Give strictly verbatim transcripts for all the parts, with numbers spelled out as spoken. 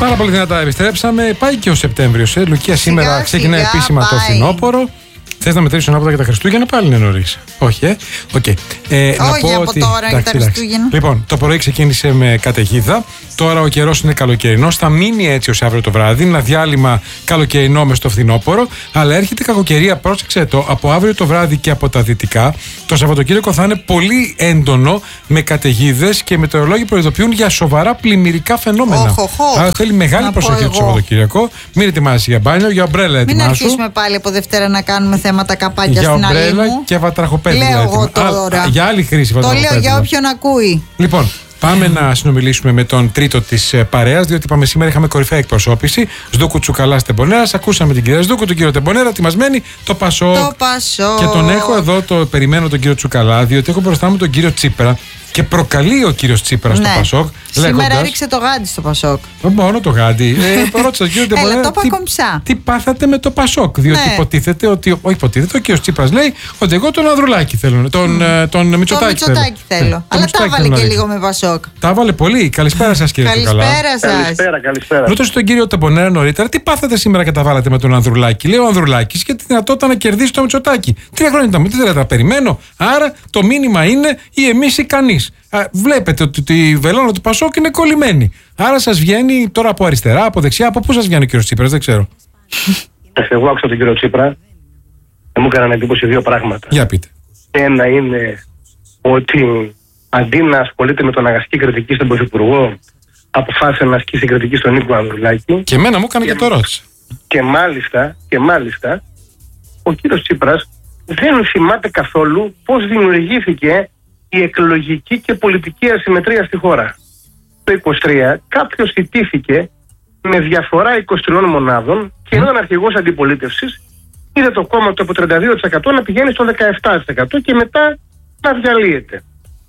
Πάρα πολύ δυνατά επιστρέψαμε. Πάει και ο Σεπτέμβριος. Ε. Λουκία, σήμερα Σιγά, ξεκινάει σιγά, επίσημα πάει. το φθινόπωρο. Θες να μετρήσεις ανάποδα για τα Χριστούγεννα, πάλι είναι νωρίς. Όχι, ε. Okay. ε Όχι, να πω από ότι... τώρα είναι τα Χριστούγεννα. Λοιπόν, το πρωί ξεκίνησε με καταιγίδα. Τώρα ο καιρός είναι καλοκαιρινός. Θα μείνει έτσι ως αύριο το βράδυ. Ένα διάλειμμα καλοκαιρινό μες στο φθινόπωρο. Αλλά έρχεται κακοκαιρία, πρόσεξε το, από αύριο το βράδυ και από τα δυτικά. Το Σαββατοκύριακο θα είναι πολύ έντονο με καταιγίδες και μετεωρολόγοι προειδοποιούν για σοβαρά πλημμυρικά φαινόμενα. Άρα θέλει μεγάλη να προσοχή το Σαββατοκύριακο. Μην ετοιμάζεσαι για μπάνιο, για ομπρέλα ετοιμάσου. Μην αρχίσουμε πάλι από Δευτέρα να κάνουμε θέματα καπάκια για στην άλλη ομπρέλα μου. και βατραχοπέδια. Λέω εγώ τώρα. Α, για άλλη χρήση το βατραχοπέδια. λέω για όποιον ακούει. Λοιπόν, πάμε να συνομιλήσουμε με τον τρίτο της παρέας, διότι είπαμε σήμερα είχαμε κορυφαία εκπροσώπηση. Σδούκου Τσουκαλάς Τεμπονέρας. Ακούσαμε την κυρία Σδούκου, τον κύριο Τεμπονέρα, ετοιμασμένη το Πασόκ. Το Πασόκ. Και τον έχω εδώ, το περιμένω τον κύριο Τσουκαλά, διότι έχω μπροστά μου τον κύριο Τσίπρα. Και προκαλεί ο κύριος Τσίπρας ναι. στο Πασόκ. Σήμερα λέγοντας, έριξε το γάντι στο Πασόκ. Μόνο το γάντι. ε, ρώτησα τον κύριο Τεμπονέρα. Έλα, το τι, κομψά. τι πάθατε με το Πασόκ. Διότι ναι. υποτίθεται ότι. Όχι, υποτίθεται, ο κύριος Τσίπρας λέει ότι εγώ τον Ανδρουλάκη θέλω. Τον, mm. τον Μητσοτάκη θέλω. Τον Μητσοτάκη θέλω. Ναι, αλλά τα έβαλε και λίγο με Πασόκ. Τα έβαλε πολύ. Καλησπέρα σας, κύριε Τσουκαλά. Καλησπέρα σας. Καλησπέρα, καλησπέρα. Ρώτησε τον κύριο Τεμπονέρα νωρίτερα τι πάθατε σήμερα και τα βάλατε με τον Ανδρουλάκη. Λέει ο Ανδρουλάκης και τη δυνατότητα να κερδίσει το Μητσοτάκη. Τρία χρόνια ήταν, τι θέλετε να περιμένω. Άρα το μήνυμα είναι ή εμείς ή κανείς. Βλέπετε ότι η βελόνα του Πασόκ είναι κολλημένη. Άρα σας βγαίνει τώρα από αριστερά, από δεξιά. Από πού σας βγαίνει ο κύριος Τσίπρας, δεν ξέρω. Εγώ άκουσα τον κύριο Τσίπρα και μου έκαναν εντύπωση δύο πράγματα. Για πείτε. Ένα είναι ότι αντί να ασχολείται με τον ασκή κριτική στον Πρωθυπουργό, αποφάσισε να ασκήσει κριτική στον Νίκο Ανδρουλάκη. Και εμένα μου έκανε και, και το ρώτησε. Και μάλιστα, και μάλιστα, ο κύριος Τσίπρας δεν θυμάται καθόλου πώς δημιουργήθηκε η εκλογική και πολιτική ασυμμετρία στη χώρα. Το είκοσι τρία κάποιος ιτήθηκε με διαφορά είκοσι τρεις μονάδων και ενώ ήταν αρχηγός αντιπολίτευσης, είδε το κόμμα του από τριάντα δύο τοις εκατό να πηγαίνει στο δεκαεπτά τοις εκατό και μετά να διαλύεται.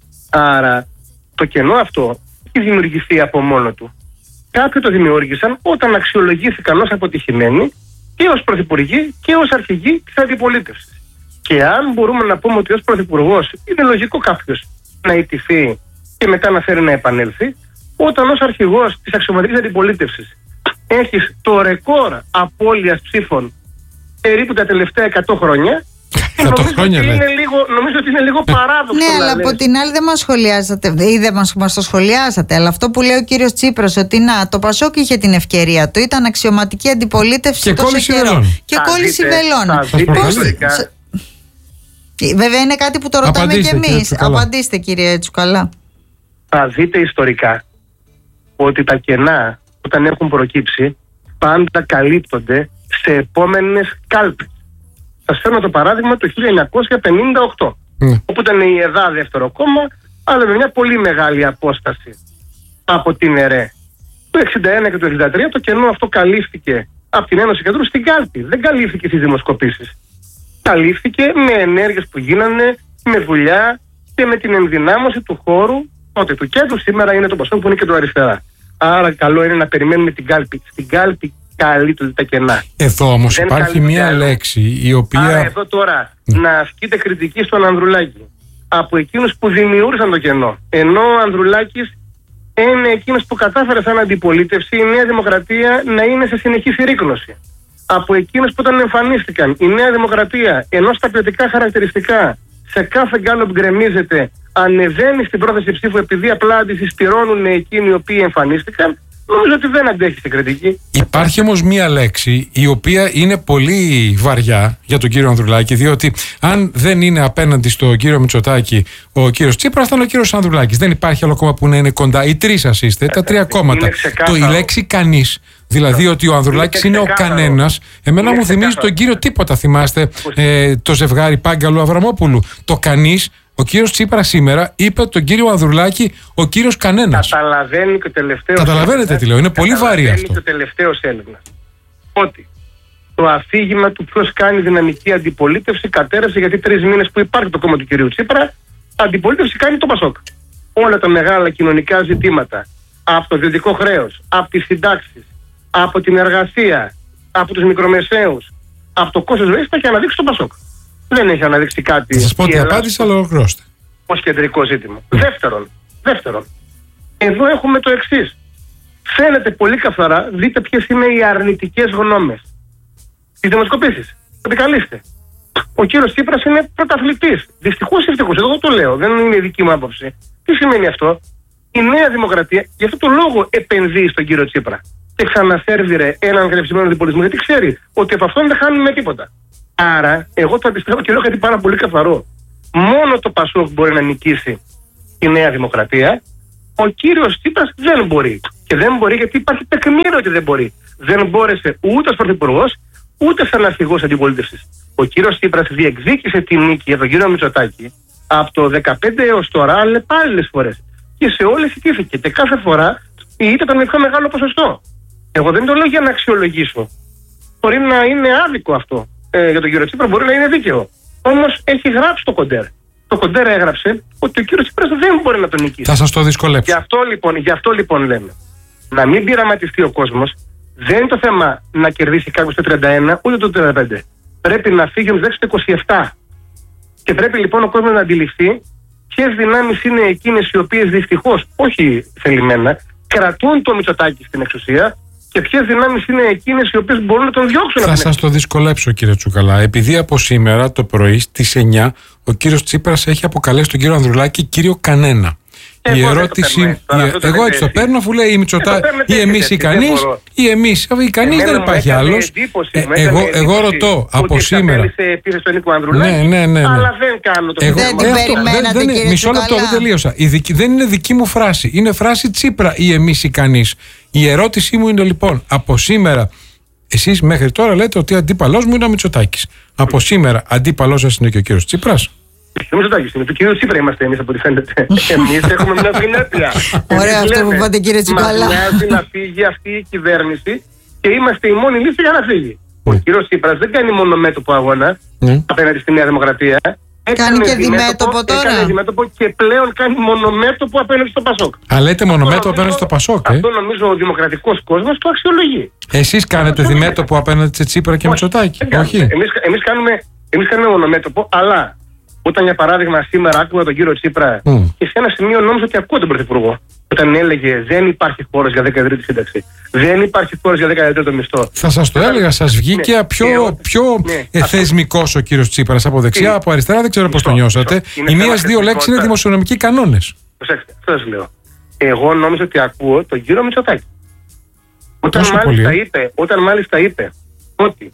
Άρα το κενό αυτό έχει δημιουργηθεί από μόνο του. Κάποιοι το δημιούργησαν όταν αξιολογήθηκαν ως αποτυχημένοι και ως πρωθυπουργοί και ως αρχηγοί της αντιπολίτευσης. Και αν μπορούμε να πούμε ότι ως πρωθυπουργός είναι λογικό κάποιος να ιτηθεί και μετά να φέρει να επανέλθει, όταν ως αρχηγός της αξιωματικής αντιπολίτευσης έχεις το ρεκόρ απώλειας ψήφων περίπου τα τελευταία εκατό χρόνια, νομίζω, χρόνια, ότι είναι λίγο, νομίζω ότι είναι λίγο παράδοξο. Ναι, αλλά λες. από την άλλη δεν μας σχολιάζατε, ή δεν μας, μας το σχολιάσατε, αλλά αυτό που λέει ο κύριος Τσίπρας, ότι να, το Πασόκ είχε την ευκαιρία του, ήταν αξιωματική αντιπολίτευση και τόσο καιρό. Και κόλληση βελών. Βέβαια είναι κάτι που το ρωτάμε και εμείς. Απαντήστε, κύριε Τσουκαλά. Θα δείτε ιστορικά ότι τα κενά όταν έχουν προκύψει πάντα καλύπτονται σε επόμενες κάλπες. Σας φέρνω το παράδειγμα του χίλια εννιακόσια πενήντα οκτώ mm. όπου ήταν η ΕΔΑ δεύτερο κόμμα, αλλά με μια πολύ μεγάλη απόσταση από την ΕΡΕ. Το εξήντα ένα και το εξήντα τρία το κενό αυτό καλύφθηκε από την Ένωση Κεντρού στην κάλπη. Δεν καλύφθηκε στις δημοσκοπήσεις. Καλύφθηκε με ενέργειες που γίνανε, με δουλειά και με την ενδυνάμωση του χώρου τότε του κέντρου. Σήμερα είναι το Πασόκ που είναι και το αριστερά. Άρα καλό είναι να περιμένουμε την κάλπη. Στην κάλπη καλύπτονται τα κενά. Εδώ όμως υπάρχει μία λέξη η οποία... Άρα εδώ τώρα mm. να ασκείται κριτική στον Ανδρουλάκη από εκείνους που δημιούργησαν το κενό. Ενώ ο Ανδρουλάκης είναι εκείνος που κατάφερε σαν αντιπολίτευση η Νέα Δημοκρατία να είναι σε συνεχή συρρίκνωση. Από εκείνους που όταν εμφανίστηκαν η Νέα Δημοκρατία, ενώ στα ποιοτικά χαρακτηριστικά σε κάθε γκάλοπ γκρεμίζεται, ανεβαίνει στην πρόθεση ψήφου επειδή απλά αντισυστηρώνουν εκείνοι οι οποίοι εμφανίστηκαν, νομίζω ότι δεν αντέχει στην κριτική. Υπάρχει όμως μία λέξη η οποία είναι πολύ βαριά για τον κύριο Ανδρουλάκη, διότι αν δεν είναι απέναντι στον κύριο Μητσοτάκη ο κύριος Τσίπρας, θα είναι ο κύριος Ανδρουλάκης. Δεν υπάρχει άλλο κόμμα που να είναι κοντά. Οι τρεις σας είστε, τα τρία κόμματα. Το η λέξη κανείς. Δηλαδή ότι ο Ανδρουλάκης είναι, είναι ο κανένας. Εμένα είναι μου θυμίζει τον κύριο τίποτα, θυμάστε, ε, το ζευγάρι Πάγκαλου Αβραμόπουλου. Το κανείς, ο κύριος Τσίπρας σήμερα είπε τον κύριο Ανδρουλάκη ο κύριος κανένας. Καταλαβαίνει και ο τελευταίος. Καταλαβαίνετε τι λέω, είναι πολύ βαρύ αυτό. Και ο τελευταίος Έλληνας. Ότι το αφήγημα του ποιος κάνει δυναμική αντιπολίτευση κατέρευσε, γιατί τρεις μήνες που υπάρχει το κόμμα του κυρίου Τσίπρα, αντιπολίτευση κάνει το Πασόκ. Όλα τα μεγάλα κοινωνικά ζητήματα, από το ιδιωτικό χρέος, από τις συντάξεις, από την εργασία, από τους μικρομεσαίους, από το κόστος ζωής, θα έχει αναδείξει το Πασόκ. Δεν έχει αναδείξει κάτι. Θα σας πω την απάντηση, αλλά ολοκληρώστε. Ως κεντρικό ζήτημα. Mm. Δεύτερον, δεύτερον, εδώ έχουμε το εξής. φαίνεται πολύ καθαρά, δείτε ποιες είναι οι αρνητικές γνώμες. Τις δημοσκοπήσεις. Επικαλείστε. Ο κύριος Τσίπρας είναι πρωταθλητής. Δυστυχώς, ευτυχώς. Εγώ το λέω. Δεν είναι η δική μου άποψη. Τι σημαίνει αυτό? Η Νέα Δημοκρατία για αυτό το λόγο επενδύει στον κύριο Τσίπρα. Και ξανασέρβιρε έναν κατευθυνμένο αντιπολιτισμό, γιατί ξέρει ότι από αυτόν δεν χάνουμε τίποτα. Άρα, εγώ το αντιστρέφω και λέω κάτι πάρα πολύ καθαρό. Μόνο το Πασόκ μπορεί να νικήσει η Νέα Δημοκρατία. Ο κύριος Τσίπρας δεν μπορεί. Και δεν μπορεί γιατί υπάρχει τεκμήριο ότι δεν μπορεί. Δεν μπόρεσε ούτε ως πρωθυπουργός, ούτε σαν αρχηγός αντιπολίτευσης. Ο κύριος Τσίπρας διεκδίκησε τη νίκη για τον κύριο Μητσοτάκη από το δεκαπέντε έως τώρα αλλεπάλληλες φορές. Και σε όλες ιτήθηκε. Και κάθε φορά η ήττα ήταν με πιο μεγάλο ποσοστό. Εγώ δεν το λέω για να αξιολογήσω. Μπορεί να είναι άδικο αυτό ε, για τον κύριο Τσίπρα, μπορεί να είναι δίκαιο. Όμως έχει γράψει το Κοντέρ. Το Κοντέρ έγραψε ότι ο κύριος Τσίπρας δεν μπορεί να τον νικήσει. Θα σας το δυσκολέψω. Γι' αυτό λοιπόν, γι' αυτό, λοιπόν λέμε. Να μην πειραματιστεί ο κόσμος. Δεν είναι το θέμα να κερδίσει κάποιος το τριάντα ένα ούτε το τριάντα πέντε. Πρέπει να φύγει ο το είκοσι επτά. Και πρέπει λοιπόν ο κόσμος να αντιληφθεί ποιες δυνάμεις είναι εκείνες οι οποίες δυστυχώς, όχι θελημένα, κρατούν το Μητσοτάκη στην εξουσία και ποιες δυνάμεις είναι εκείνες οι οποίες μπορούν να τον διώξουν. Θα σας το δυσκολέψω, κύριε Τσουκαλά. Επειδή από σήμερα το πρωί στις εννιά ο κύριος Τσίπρας έχει αποκαλέσει τον κύριο Ανδρουλάκη κύριο Κανένα. Εγώ η ερώτηση. το παίρνω, η, εγώ έτσι το παίρνω, αφού λέει η Μητσοτά, ή εμείς ή κανείς, ή εμείς. Ή κανείς δεν υπάρχει άλλος. Ε, εγώ, εγώ ρωτώ από σήμερα. Ναι, ναι, ναι, ναι. Αλλά δεν κάνω το εγώ, δεν την περιμένατε, δεν, κύριε μισό λεπτό, δεν τελείωσα. Η δική, δεν είναι δική μου φράση. Είναι φράση Τσίπρα ή εμείς ή κανείς. Η ερώτησή μου είναι λοιπόν, από σήμερα, εσείς μέχρι τώρα λέτε ότι αντίπαλός μου είναι ο Μητσοτάκης. Από σήμερα αντίπαλός σας είναι και ο κύριος Τσίπρας. Ο Μητσοτάκης είναι. Του κύριου Τσίπρα είμαστε εμείς από ό,τι φαίνεται. Εμείς έχουμε μια συνέπεια. Ωραία αυτό που είπατε, κύριε Τσουκαλά. Μας νοιάζει να φύγει αυτή η κυβέρνηση και είμαστε η μόνη λύση για να φύγει. Ο κύριος Τσίπρας δεν κάνει μόνο μέτωπο αγώνα απέναντι στη Νέα Δημοκρατία. Κάνει και διμέτωπο τώρα. Έκανε διμέτωπο και πλέον κάνει μονομέτωπο απέναντι στο Πασόκ. Α, λέτε μονομέτωπο απέναντι στο Πασόκ. Αυτό νομίζω ο δημοκρατικός κόσμος το αξιολογεί. Εσείς κάνετε διμέτωπο απέναντι σε Τσίπρα και Μητσοτάκη? Όχι. Εμείς κάνουμε, κάνουμε μονομέτωπο, αλλά όταν για παράδειγμα σήμερα άκουγα τον κύριο Τσίπρα mm. και σε ένα σημείο νόμιζα ότι ακούω τον Πρωθυπουργό. Όταν έλεγε δεν υπάρχει χώρος για δέκατη τρίτη σύνταξη, δεν υπάρχει χώρος για δέκατη τρίτο μισθό. Θα σας το έλεγα, σας βγήκε ναι, πιο, ναι, πιο ναι, θεσμικός ο κύριος Τσίπρας από δεξιά, ναι, από αριστερά, δεν ξέρω πώς το νιώσατε. Οι μίας δύο λέξεις είναι δημοσιονομικοί κανόνες. Προσέξτε, αυτό σας λέω. Εγώ νόμιζα ότι ακούω τον κύριο Μητσοτάκη. Όταν μάλιστα, είπε, όταν μάλιστα είπε ότι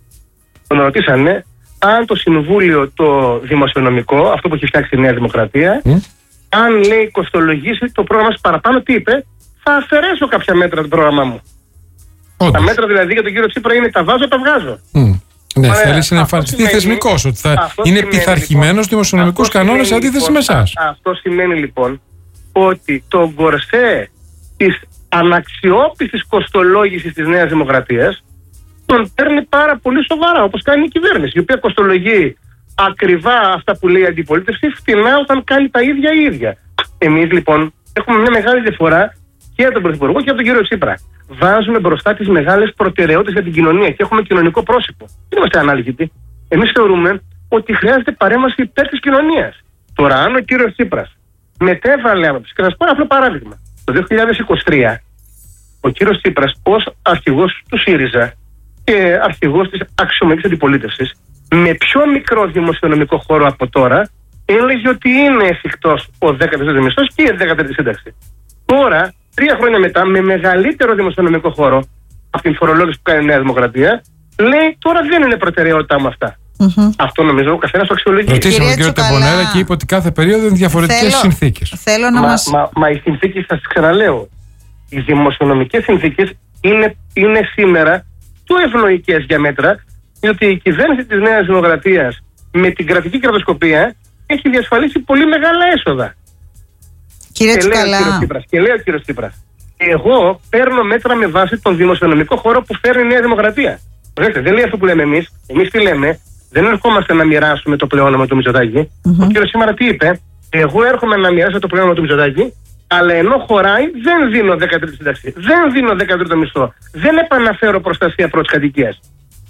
τον ρωτήσανε αν το Συμβούλιο το Δημοσιονομικό, αυτό που έχει φτιάξει η Νέα Δημοκρατία, mm. αν λέει κοστολογήσει το πρόγραμμα σας παραπάνω, τι είπε? Θα αφαιρέσω κάποια μέτρα του πρόγραμμά μου. Όντως. Τα μέτρα δηλαδή για τον κύριο Τσίπρα είναι τα βάζω, τα βγάζω. Mm. Ναι, θέλει να εμφανιστεί θεσμικός, ότι θα είναι πειθαρχημένος λοιπόν, δημοσιονομικούς κανόνες αντίθεση λοιπόν, με εσάς. Αυτό σημαίνει λοιπόν ότι το γκορσέ της αναξιόπιστης κοστολόγησης της Νέας Δημοκρατίας τον παίρνει πάρα πολύ σοβαρά, όπως κάνει η κυβέρνηση, η οποία κοστολογεί ακριβά αυτά που λέει η αντιπολίτευση, φτηνά όταν κάνει τα ίδια η ίδια. Εμείς λοιπόν έχουμε μια μεγάλη διαφορά και από τον Πρωθυπουργό και από τον κύριο Τσίπρα. Βάζουμε μπροστά τις μεγάλες προτεραιότητες για την κοινωνία και έχουμε κοινωνικό πρόσωπο. Δεν είμαστε ανάλγητοι. Εμείς θεωρούμε ότι χρειάζεται παρέμβαση υπέρ της κοινωνίας. Τώρα, αν ο κύριος Τσίπρας μετέβαλε άποψη, και θα σας πω ένα απλό παράδειγμα. Το δύο χιλιάδες είκοσι τρία, ο κύριος Τσίπρας ως αρχηγός του ΣΥΡΙΖΑ και αρχηγός της αξιωματικής αντιπολίτευσης, με πιο μικρό δημοσιονομικό χώρο από τώρα, έλεγε ότι είναι εφικτός ο δέκατος τρίτος μισθός και η δέκατη τρίτη σύνταξη. Τώρα, τρία χρόνια μετά, με μεγαλύτερο δημοσιονομικό χώρο από την φορολόγηση που κάνει η Νέα Δημοκρατία, λέει τώρα δεν είναι προτεραιότητά μου αυτά. Mm-hmm. Αυτό νομίζω ο καθένας το αξιολογεί. Ρωτήσαμε τον κύριο Τεμπονέρα και είπε ότι κάθε περίοδο είναι διαφορετικές συνθήκες. Θέλω να μα, μας... μα, μα οι συνθήκες, θα σας ξαναλέω, οι δημοσιονομικές συνθήκες είναι, είναι σήμερα πιο ευνοϊκές για μέτρα, διότι η κυβέρνηση της Νέας Δημοκρατίας με την κρατική κερδοσκοπία έχει διασφαλίσει πολύ μεγάλα έσοδα. Κύριε Τσουκαλά. Και λέει ο κύριος Τσίπρας, εγώ παίρνω μέτρα με βάση τον δημοσιονομικό χώρο που φέρνει η Νέα Δημοκρατία. Βλέπετε, δεν λέει αυτό που λέμε εμείς. Εμείς τι λέμε? Δεν ερχόμαστε να μοιράσουμε το πλεόνασμα του Μητσοτάκη. Mm-hmm. Ο κύριος σήμερα τι είπε? Εγώ έρχομαι να μοιράσω το πλεόνασμα του Μητσοτάκη, αλλά ενώ χωράει δεν δίνω δέκατη τρίτη σύνταξη, δεν δίνω δέκατο τρίτο μισθό, δεν επαναφέρω προστασία πρώτης κατοικίας.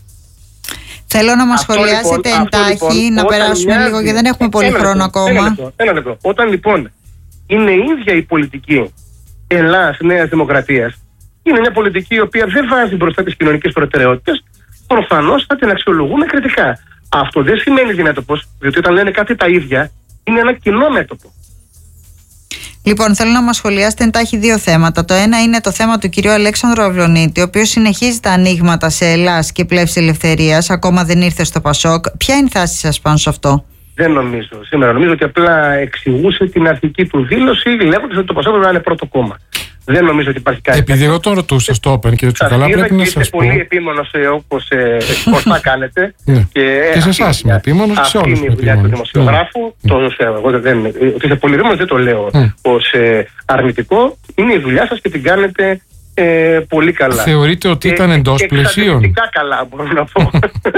Θέλω να μας σχολιάσετε λοιπόν, εντάχει, λοιπόν, να περάσουμε μοιάζει, λίγο, γιατί δεν έχουμε πολύ χρόνο λεπτό, ακόμα. Ένα λεπτό, ένα λεπτό. Όταν λοιπόν είναι η ίδια η πολιτική Ελλάς Νέας Δημοκρατίας, είναι μια πολιτική η οποία δεν βάζει μπροστά τις κοινωνικές προτεραιότητες, προφανώς θα την αξιολογούμε κριτικά. Αυτό δεν σημαίνει δυνατοπός, διότι όταν λένε κάτι τα ίδια, είναι ένα κοινό μέτωπο. Λοιπόν, θέλω να μας σχολιάσετε εντάχει δύο θέματα. Το ένα είναι το θέμα του κυρίου Αλέξανδρου Αυλωνίτη, ο οποίος συνεχίζει τα ανοίγματα σε Ελλάς και Πλεύση Ελευθερίας, ακόμα δεν ήρθε στο Πασόκ. Ποια είναι η θάση σας πάνω σε αυτό? Δεν νομίζω. Σήμερα νομίζω ότι απλά εξηγούσε την αρχική του δήλωση, λέγοντας ότι το Πασόκ πρέπει να είναι πρώτο κόμμα. Δεν νομίζω ότι υπάρχει κάτι. Επειδή εγώ τον ρωτούσα στο Open, κύριε Τσουκαλά, πρέπει να σας πω. Είστε πολύ επίμονος όπως ορθά κάνετε. Και σε εσάς είμαι επίμονος και σε όλους. Αυτή είναι η δουλειά του δημοσιογράφου. Το ξέρω. Εγώ ότι είστε πολύ επίμονος δεν το λέω ως αρνητικό. Είναι η δουλειά σας και την κάνετε πολύ καλά. Θεωρείτε ότι ήταν εντός πλαισίων? Εξαιρετικά καλά, μπορώ να πω.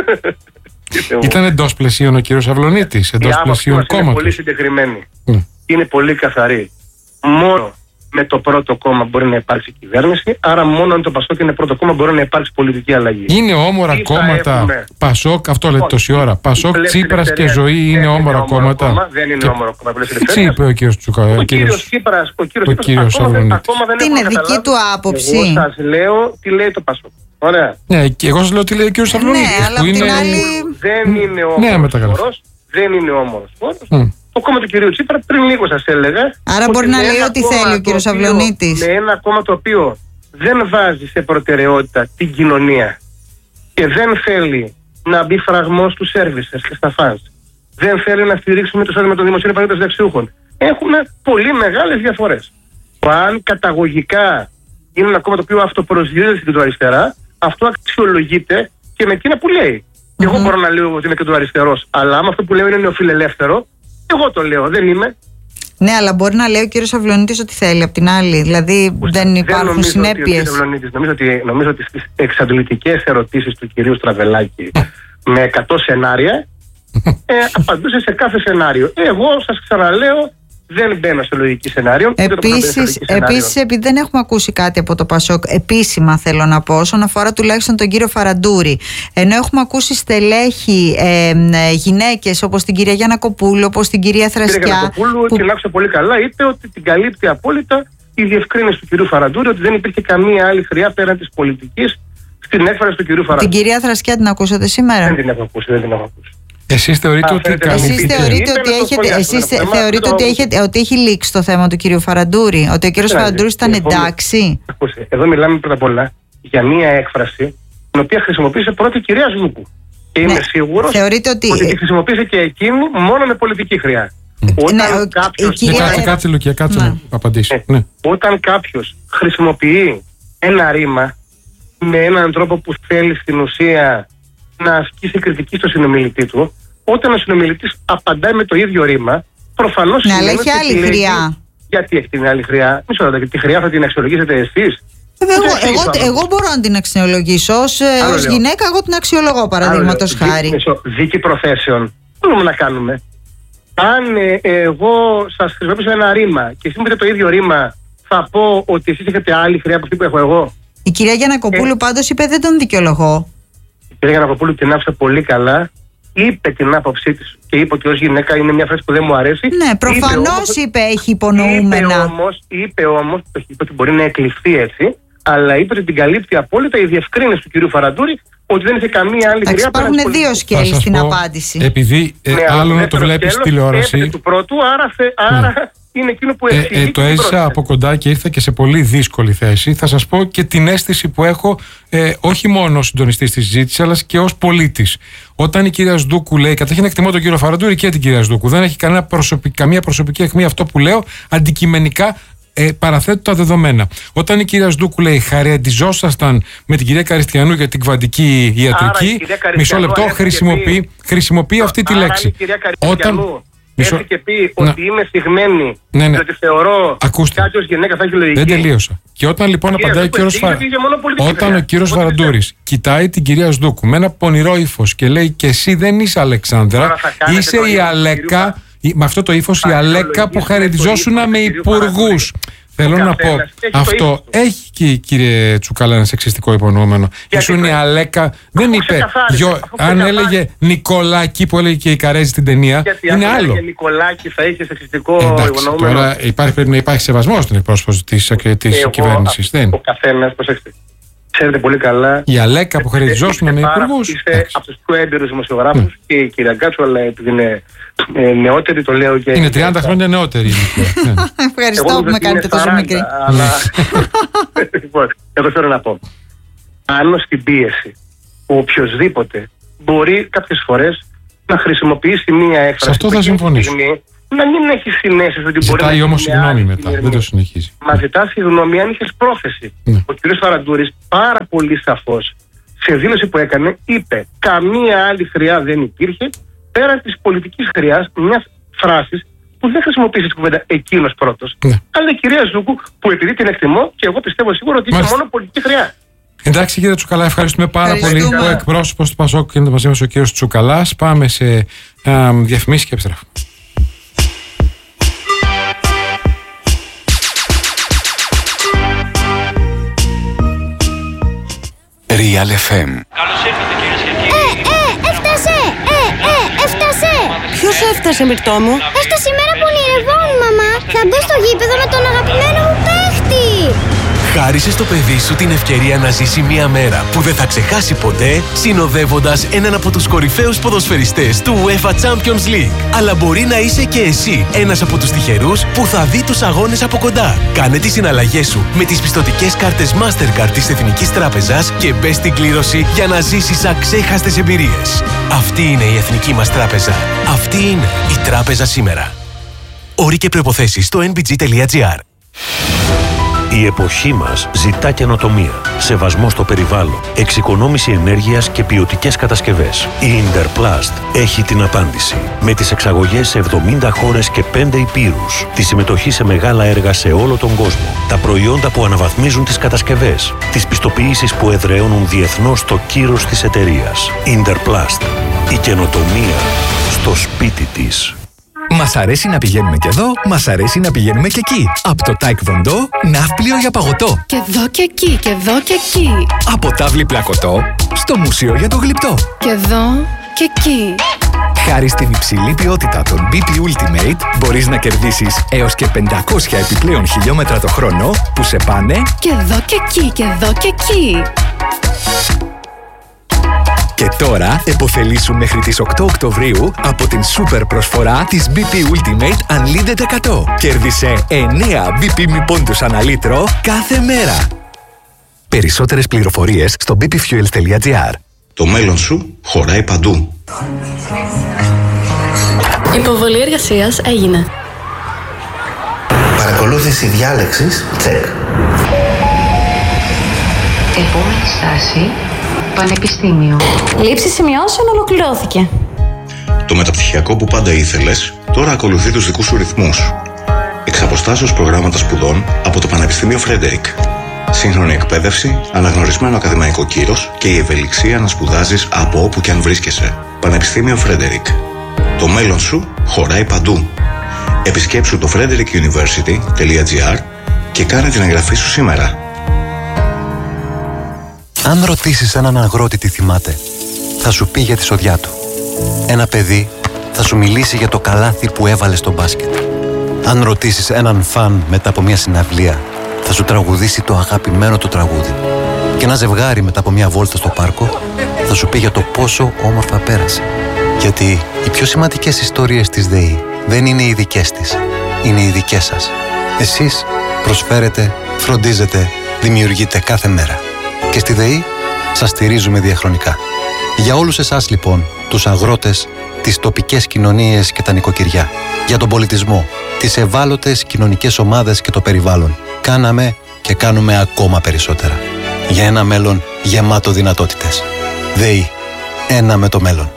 Ήταν εντός πλαισίων ο κύριος Αυλωνίτης, εντός πλαισίων κόμματος? Είναι πολύ συγκεκριμένη. Είναι πολύ καθαρή. Μόνο με το πρώτο κόμμα μπορεί να υπάρξει κυβέρνηση, άρα μόνο αν το Πασόκ είναι πρώτο κόμμα μπορεί να υπάρξει πολιτική αλλαγή. Είναι όμορα τι κόμματα έχουμε... Πασόκ, αυτό λέτε τόση ώρα. Πασόκ, Τσίπρας και Ζωή είναι όμορα κόμματα? Κόμμα, δεν είναι όμορα κόμμα. Τι είπε ο κύριος Τσουκαλά? Ο κύριος Τσίπρας, ο κύριος Τσίπρας ακόμα, ακόμα δεν τι είναι δική του άποψη? Εγώ σας λέω τι λέει το Πασόκ. Ωραία. Ναι, και εγώ σας λέω τι λέει ο κύριος Αυλωνίτης. Ναι, αλλά είναι... άλλη... δεν είναι όμορος φόρος. Δεν είναι όμορος φόρος. Το κόμμα του κυρίου Τσίπρα πριν λίγο σας έλεγα. Άρα μπορεί να λέει ό,τι θέλει ο κύριος Αυλωνίτης. Με ένα κόμμα το οποίο δεν βάζει σε προτεραιότητα την κοινωνία και δεν θέλει να μπει φραγμός στους services και στα φανς. Δεν θέλει να στηρίξουμε το εισόδημα των δημοσίων υπαλλήλων των συνταξιούχων. Έχουμε πολύ μεγάλες διαφορές. Αν καταγωγικά είναι ένα κόμμα το οποίο αυτοπροσδιορίζεται στην κεντροαριστερά, αυτό αξιολογείται και με εκείνα που λέει. Mm-hmm. Εγώ μπορώ να λέω ότι είμαι κεντροαριστερός, αλλά άμα αυτό που λέω είναι νεοφιλελεύθερο, εγώ το λέω, δεν είμαι. Ναι, αλλά μπορεί να λέει ο κύριος Αυλωνίτης ότι θέλει απ' την άλλη. Δηλαδή Ουστε, δεν υπάρχουν συνέπειες. Νομίζω ότι, νομίζω ότι στις εξαντλητικές ερωτήσεις του κυρίου Στραβελάκη με εκατό σενάρια ε, απαντούσε σε κάθε σενάριο. Εγώ σας ξαναλέω, δεν μπαίνω σε λογική σενάριο. Επίσης, επίσης, επειδή δεν έχουμε ακούσει κάτι από το Πασόκ, επίσημα θέλω να πω, όσον αφορά τουλάχιστον τον κύριο Φαραντούρη, ενώ έχουμε ακούσει στελέχη ε, γυναίκες όπως την κυρία Γιάννα Κοπούλου, όπως την κυρία Θρασκιά. Η κυρία Γιάννα Κοπούλου, που... την άκουσα πολύ καλά, είπε ότι την καλύπτει απόλυτα η διευκρίνηση του κυρίου Φαραντούρη, ότι δεν υπήρχε καμία άλλη χρειά πέραν της πολιτικής στην έκφραση του κυρίου Φαραντούρη. Την κυρία Θρασκιά την ακούσατε σήμερα? Δεν την έχω ακούσει, δεν την έχω ακούσει. Εσείς θεωρείτε, ότι, εσείς θεωρείτε ότι, έχετε, εσείς θεωρείτε ότι, έχετε, ότι έχει λήξει το θέμα του κύριου Φαραντούρη, ότι ο κύριος Φαραντούρης ήταν εντάξει? Ακούστε, εδώ μιλάμε πρώτα απ' όλα για μία έκφραση την οποία χρησιμοποίησε πρώτη η κυρία Ζούκου. Και είμαι ναι, σίγουρος ότι... ότι τη χρησιμοποίησε και εκείνη μόνο με πολιτική χρειά. Mm. Όταν ναι, κάποιος... κυρία... Κάτσε, κάτσε Λουκία, κάτσε να απαντήσει. Ε, ναι. Όταν κάποιος χρησιμοποιεί ένα ρήμα με έναν τρόπο που θέλει στην ουσία να ασκήσει κριτική στο συνομιλητή του, όταν ο συνομιλητής απαντάει με το ίδιο ρήμα, προφανώς ναι, αλλά έχει άλλη χρειά. Γιατί έχει την άλλη χρειά? Μισό λεπτό, τη χρειά θα την αξιολογήσετε εσείς? Εγώ, εγώ, εγώ μπορώ να την αξιολογήσω ως, ως γυναίκα, εγώ την αξιολογώ παραδείγματος χάρη. Δίκη προθέσεων. Τι μπορούμε να κάνουμε? Αν ε, εγώ σας χρησιμοποιήσω ένα ρήμα και εσείς μου πείτε το ίδιο ρήμα, θα πω ότι εσείς έχετε άλλη χρειά από αυτή που έχω εγώ? Η κυρία Γιάννα Κοπούλου ε, πάντως είπε δεν τον δικαιολογώ. Η κυρία Γιάννα Κοπούλου την άφησε πολύ καλά. Είπε την άποψή της και είπε ότι ως γυναίκα είναι μια φράση που δεν μου αρέσει. Ναι, προφανώς είπε, είπε έχει υπονοούμενα. Είπε όμως, είπε όμως ότι μπορεί να εκλειφθεί έτσι, αλλά είπε ότι την καλύπτει απόλυτα η διευκρίνηση του κυρίου Φαραντούρη ότι δεν είχε καμία άλλη χρειά. Υπάρχουν δύο σκέλη στην απάντηση. Επειδή ε, ναι, άλλο να το βλέπεις στη τηλεόραση. Του πρώτου, άρα, θε, άρα ναι. είναι εκείνο που εξηγεί. Ε, ε, το έζησα από κοντά και ήρθα και σε πολύ δύσκολη θέση. Θα σας πω και την αίσθηση που έχω ε, όχι μόνο ως συντονιστής της συζήτησης, αλλά και ως πολίτης. Όταν η κυρία Σδούκου λέει, καταρχήν εκτιμώ τον κύριο Φαραντούρη και την κυρία Σδούκου, δεν έχει κανένα προσωπική, καμία προσωπική αιχμή αυτό που λέω, αντικειμενικά ε, παραθέτω τα δεδομένα. Όταν η κυρία Σδούκου λέει χαριαντιζόσασταν με την κυρία Καριστιανού για την κβαντική ιατρική, μισό λεπτό, χρησιμοποιεί, χρησιμοποιεί αυτή τη λέξη. Όταν έρθει και πει ότι να. είμαι συγμένη, ναι, ναι. διότι θεωρώ κάποιος γυναίκα θα έχει λογική. Δεν τελείωσα. Και όταν λοιπόν και απαντάει ο κύριος Φα... Όταν ο κύριος Φαραντούρης κοιτάει την κυρία Σδούκου με ένα πονηρό ύφος και λέει και εσύ δεν είσαι Αλεξάνδρα, είσαι η Αλέκα, με αυτό το ύφος η Αλέκα που χαρακτηριζόσουν με υπουργούς. Θέλω να πω, αυτό έχει και κύριε Τσουκαλά ένα σεξιστικό υπονοούμενο. Ήσουν η Αλέκα, δεν είπε. Γιο, αν έλεγε Νικολάκη που έλεγε και η Καρέζη στην ταινία, γιατί είναι αν άλλο. έλεγε Νικολάκη θα είχε σεξιστικό υπονοούμενο. Τώρα υπάρχει, πρέπει να υπάρχει σεβασμό στην εκπρόσωπο τη κυβέρνηση. Ο καθένα, προσέξτε. Ξέρετε πολύ καλά. Η Αλέκα που χαρακτηριζόταν με υπουργούς. Είστε από τους πιο έμπειρους δημοσιογράφους mm. και η κυρία Γκάτσου, αλλά επειδή είναι ε, νεότερη, το λέω και. Είναι τριάντα χρόνια νεότερη. Ευχαριστώ που με κάνετε τόσο μικρή. Αλλά. Λοιπόν, εγώ θέλω να πω. Πάνω στην πίεση, ο οποιοσδήποτε μπορεί κάποιες φορές να χρησιμοποιήσει μία έκφραση. Σε αυτό θα συμφωνήσω. Να μην έχει συνέσεις ότι μπορεί να. Ζητάει όμως συγγνώμη μετά, δεν το συνεχίζει. Μα ζητά συγγνώμη αν είχε πρόθεση. Ναι. Ο κ. Φαραντούρης πάρα πολύ σαφώς σε δήλωση που έκανε είπε: καμία άλλη χρειά δεν υπήρχε πέραν της πολιτικής χρειάς, μιας φράσης που δεν χρησιμοποίησε την κουβέντα εκείνος πρώτος. Ναι. Αλλά η κυρία Ζούκου, που επειδή την εκτιμώ και εγώ πιστεύω σίγουρα ότι είχε μόνο πολιτική χρειά. Εντάξει κύριε Τσουκαλά, ευχαριστούμε πάρα πολύ. Ο εκπρόσωπος του Πασόκ είναι μαζί μας ο κ. Τσουκαλάς. Πάμε σε διαφημίσεις και επιστρέφουμε. Real εφ εμ. Καλώς ήρθατε κυρίες και κύριοι. Ε, ε, έφτασε! Ε, ε, έφτασε! Ποιος έφτασε, Μυρτώ μου? Έφτασε η μέρα που ονειρευόμουν, μαμά. Θα μπω στο γήπεδο με τον αγαπημένο μου παίχτη. Χάρισε στο παιδί σου την ευκαιρία να ζήσει μια μέρα που δεν θα ξεχάσει ποτέ, συνοδεύοντας έναν από τους κορυφαίους ποδοσφαιριστές του UEFA Champions League. Αλλά μπορεί να είσαι και εσύ ένας από τους τυχερούς που θα δει τους αγώνες από κοντά. Κάνε τις συναλλαγές σου με τις πιστωτικές κάρτες Mastercard της Εθνικής Τράπεζας και μπες στην κλήρωση για να ζήσεις αξέχαστες εμπειρίες. Αυτή είναι η Εθνική μας Τράπεζα. Αυτή είναι η Τράπεζα σήμερα. Όροι και προϋποθέσεις στο εν μπι τζι τελεία τζι άρ. Η εποχή μας ζητά καινοτομία, σεβασμό στο περιβάλλον, εξοικονόμηση ενέργειας και ποιοτικές κατασκευές. Η Interplast έχει την απάντηση. Με τις εξαγωγές σε εβδομήντα χώρες και πέντε υπήρους, τη συμμετοχή σε μεγάλα έργα σε όλο τον κόσμο, τα προϊόντα που αναβαθμίζουν τις κατασκευές, τις πιστοποιήσεις που εδραιώνουν διεθνώς το κύρος της εταιρείας. Interplast. Η καινοτομία στο σπίτι της. Μας αρέσει να πηγαίνουμε και εδώ, μας αρέσει να πηγαίνουμε και εκεί. Από το Taekwondo, ναύπλιο για παγωτό. Και εδώ και εκεί, και εδώ και εκεί. Από τάβλη πλακωτό, στο μουσείο για το γλυπτό. Και εδώ και εκεί. Χάρη στην υψηλή ποιότητα των μπι πι Ultimate, μπορείς να κερδίσεις έως και πεντακόσια επιπλέον χιλιόμετρα το χρόνο που σε πάνε και εδώ και εκεί, και εδώ και εκεί. Και τώρα επωφελήσου μέχρι τις οκτώ Οκτωβρίου από την σούπερ προσφορά της μπι πι Ultimate Unlimited εκατό. Κέρδισε εννέα μπι πι μη πόντους ανά λίτρο κάθε μέρα. Περισσότερες πληροφορίες στο μπι πι fuels τελεία τζι άρ. Το μέλλον σου χωράει παντού. Υποβολή εργασίας έγινε. Παρακολούθηση διάλεξης, τσεκ. Επόμενη στάση, Πανεπιστήμιο. Λήψη σημειώσεων ολοκληρώθηκε. Το μεταπτυχιακό που πάντα ήθελες, τώρα ακολουθεί τους δικούς σου ρυθμούς. Εξ αποστάσεως προγράμματα σπουδών από το Πανεπιστήμιο Φρέντερικ. Σύγχρονη εκπαίδευση, αναγνωρισμένο ακαδημαϊκό κύρος και η ευελιξία να σπουδάζεις από όπου και αν βρίσκεσαι. Πανεπιστήμιο Φρέντερικ. Το μέλλον σου χωράει παντού. Επισκέψου το frederick university τελεία τζι άρ και κάνε την εγγραφή σου σήμερα. Αν ρωτήσεις έναν αγρότη τι θυμάται, θα σου πει για τη σοδιά του. Ένα παιδί θα σου μιλήσει για το καλάθι που έβαλε στο μπάσκετ. Αν ρωτήσεις έναν φαν μετά από μια συναυλία, θα σου τραγουδήσει το αγαπημένο του τραγούδι. Και ένα ζευγάρι μετά από μια βόλτα στο πάρκο θα σου πει για το πόσο όμορφα πέρασε. Γιατί οι πιο σημαντικές ιστορίες της ΔΕΗ δεν είναι οι δικές της, είναι οι δικές σας. Εσείς προσφέρετε, φροντίζετε, δημιουργείτε κάθε μέρα. Και στη ΔΕΗ σας στηρίζουμε διαχρονικά. Για όλους εσάς λοιπόν, τους αγρότες, τις τοπικές κοινωνίες και τα νοικοκυριά, για τον πολιτισμό, τις ευάλωτες κοινωνικές ομάδες και το περιβάλλον, κάναμε και κάνουμε ακόμα περισσότερα. Για ένα μέλλον γεμάτο δυνατότητες. ΔΕΗ. Ένα με το μέλλον.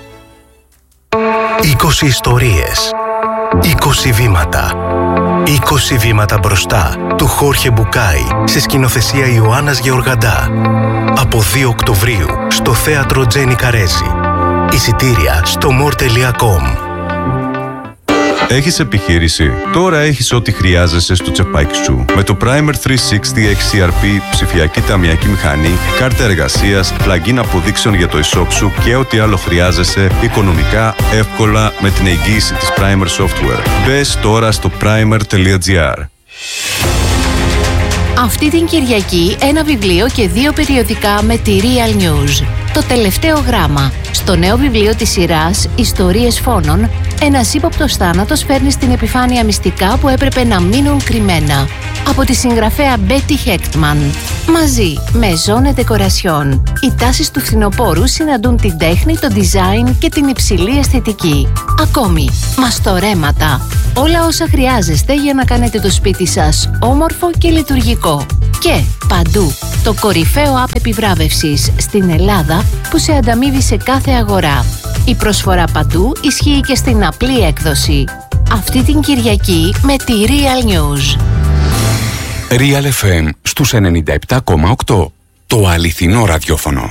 είκοσι ιστορίες. είκοσι βήματα. είκοσι βήματα μπροστά του Χόρχε Μπουκάη σε σκηνοθεσία Ιωάννας Γεωργαντά. Από δύο Οκτωβρίου στο θέατρο Τζένι Καρέζη. Εισιτήρια στο μορ τελεία κομ. Έχεις επιχείρηση? Τώρα έχεις ό,τι χρειάζεσαι στο τσεπάκι σου. Με το Primer τριακόσια εξήντα εξ σι αρ πι, ψηφιακή ταμιακή μηχανή, κάρτα εργασίας, plugin αποδείξεων για το e-shop σου και ό,τι άλλο χρειάζεσαι οικονομικά, εύκολα με την εγγύηση της Primer Software. Μπες τώρα στο primer τελεία gr. Αυτή την Κυριακή ένα βιβλίο και δύο περιοδικά με τη Real News. Το τελευταίο γράμμα. Στο νέο βιβλίο της σειράς «Ιστορίες φόνων», ένας ύποπτος θάνατος φέρνει στην επιφάνεια μυστικά που έπρεπε να μείνουν κρυμμένα. Από τη συγγραφέα Betty Hechtman. Μαζί με Zone Decoration. Οι τάσεις του φθινοπόρου συναντούν την τέχνη, το design και την υψηλή αισθητική. Ακόμη, μαστορέματα. Όλα όσα χρειάζεστε για να κάνετε το σπίτι σας όμορφο και λειτουργικό. Και παντού, το κορυφαίο app επιβράβευσης στην Ελλάδα που σε ανταμείβει σε κάθε αγορά. Η προσφορά παντού ισχύει και στην απλή έκδοση. Αυτή την Κυριακή με τη Real News. Real εφ εμ στους ενενήντα επτά κόμμα οκτώ. Το αληθινό ραδιόφωνο.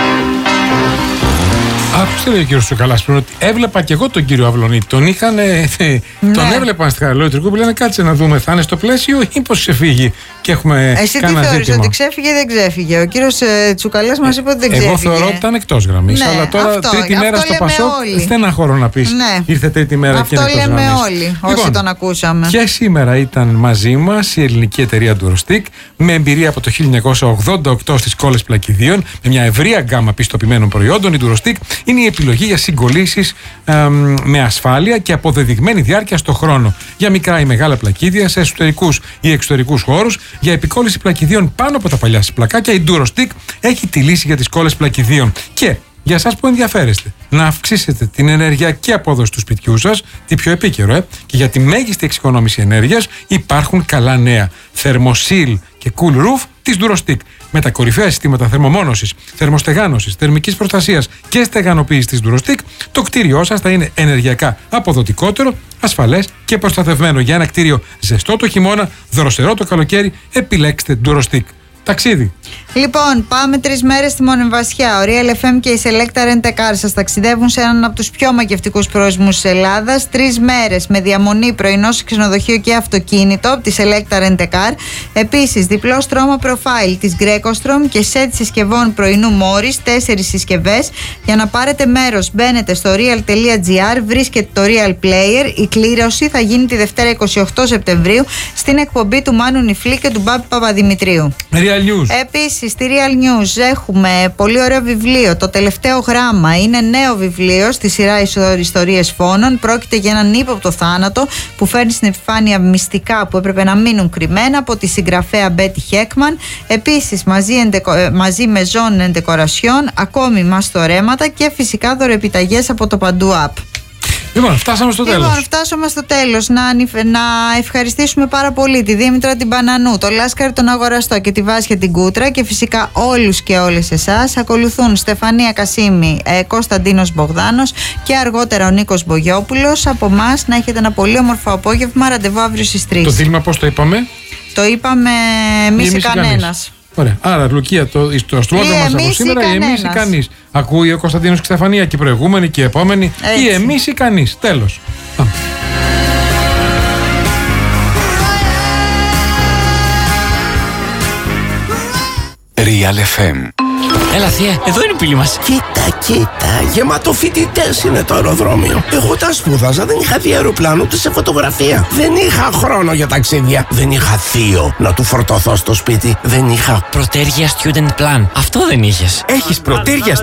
Άκουστε, λέει ο κύριος Τσουκαλάς πριν, ότι έβλεπα και εγώ τον κύριο Αυλονίτη. Τον είχαν. Ναι. Τον έβλεπαν στη Χαραλόητρικου που λένε κάτσε να δούμε, θα είναι στο πλαίσιο ή πως ξεφύγει και έχουμε. Εσύ τι θεωρείς, ότι ξέφυγε ή δεν ξέφυγε? Ο κύριος ε, Τσουκαλάς μας είπε ότι δεν ξέφυγε. Εγώ θεωρώ ότι ήταν εκτός γραμμής. Ναι, αλλά τώρα αυτό, τρίτη αυτό μέρα στο Πασόκ, στεναχωρώ να πεις. Ναι. Ήρθε τρίτη μέρα αυτό και είναι εκτός γραμμής. Αυτό λέμε όλοι όσοι λοιπόν, τον ακούσαμε. Και σήμερα ήταν μαζί μας η ελληνική εταιρεία Durostic με εμπειρία από το χίλια εννιακόσια ογδόντα οκτώ στις κόλλες πλακιδίων με μια ευρεία γκάμα πιστοποιημένων προϊόντων. Η Durostic είναι η επιλογή για συγκολλήσεις ε, με ασφάλεια και αποδεδειγμένη διάρκεια στο χρόνο. Για μικρά ή μεγάλα πλακίδια σε εσωτερικούς ή εξωτερικούς χώρους. Για επικόλληση πλακιδίων πάνω από τα παλιά σας πλακάκια, η Durostic έχει τη λύση για τις κόλλες πλακιδίων. Και για εσάς που ενδιαφέρεστε να αυξήσετε την ενεργειακή απόδοση του σπιτιού σας, τι πιο επίκαιρο, ε, και για τη μέγιστη εξοικονόμηση ενέργειας, υπάρχουν καλά νέα. Thermosil και Cool Roof της Durostic. Με τα κορυφαία συστήματα θερμομόνωσης, θερμοστεγάνωσης, θερμικής προστασίας και στεγανοποίησης της Durostic, το κτίριό σας θα είναι ενεργειακά αποδοτικότερο, ασφαλές και προστατευμένο. Για ένα κτίριο ζεστό το χειμώνα, δροσερό το καλοκαίρι, επιλέξτε Durostic. Ταξίδι. Λοιπόν, πάμε τρεις μέρες στη Μονεμβασιά. Ο Real εφ εμ και η Selecta Rent a Car σας ταξιδεύουν σε έναν από τους πιο μακευτικούς προορισμούς της Ελλάδας. Τρεις μέρες με διαμονή, πρωινό σε ξενοδοχείο και αυτοκίνητο από τη Selecta Rent a Car. Επίσης, διπλό στρώμα προφάιλ της Grecostrom και σετ συσκευών πρωινού Morris, τέσσερις συσκευές. Για να πάρετε μέρος, μπαίνετε στο real τελεία gr, βρίσκετε το Real Player. Η κλήρωση θα γίνει τη Δευτέρα είκοσι οκτώ Σεπτεμβρίου στην εκπομπή του Μάνου Νιφλή και του Μπάμπη Παπαδημητρίου. Επίσης, στη Real News έχουμε πολύ ωραίο βιβλίο. Το τελευταίο γράμμα είναι νέο βιβλίο στη σειρά Ιστορίες Φόνων. Πρόκειται για έναν ύποπτο θάνατο που φέρνει στην επιφάνεια μυστικά που έπρεπε να μείνουν κρυμμένα από τη συγγραφέα Betty Hechtman. Επίσης, μαζί, μαζί με Zone Decoration, ακόμη μαστορέματα και φυσικά δωρεπιταγές από το Παντού App. Λοιπόν, φτάσαμε στο τέλος. Λοιπόν, φτάσαμε στο τέλος. Να, να ευχαριστήσουμε πάρα πολύ τη Δήμητρα την Πανανού, το Λάσκαρη τον Αγοραστό και τη Βάσια την Κούτρα και φυσικά όλους και όλες εσάς. Ακολουθούν Στεφανία Κασίμη, ε, Κωνσταντίνος Μπογδάνος και αργότερα ο Νίκος Μπογιόπουλος. Από εμάς να έχετε ένα πολύ όμορφο απόγευμα. Ραντεβού αύριο στις τρεις. Το δίλημα πώς το είπαμε? Το είπαμε εμείς ή κανένας. Ωραία. Άρα, Λουκία, το, το αστρολόγο μας από σήμερα, ή εμείς ή κανείς. Ακούει ο Κωνσταντίνος και η Στεφανία και η προηγούμενη και η επόμενη, έτσι. Ή εμείς ή κανείς. Τέλος. Real εφ εμ. Έλα θεία, εδώ είναι η πύλη μας. Κοίτα, κοίτα, γεμάτο φοιτητές είναι το αεροδρόμιο. Εγώ τα σπούδαζα, δεν είχα δει αεροπλάνο ούτε σε φωτογραφία. Δεν είχα χρόνο για ταξίδια. Δεν είχα θείο να του φορτωθώ στο σπίτι. Δεν είχα Πρωτέργεια Student Plan. Αυτό δεν είχες? Έχεις Πρωτέργεια